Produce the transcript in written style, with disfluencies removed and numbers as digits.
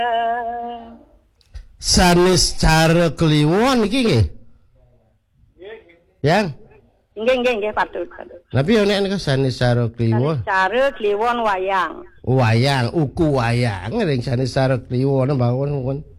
Sanis cara kliwon iki nggih. Yang Nggih patut. Tapi yo nek sanis cara kliwon. Cara kliwon wayang. Wayang, uku wayang ring sanis cara kliwon bangun.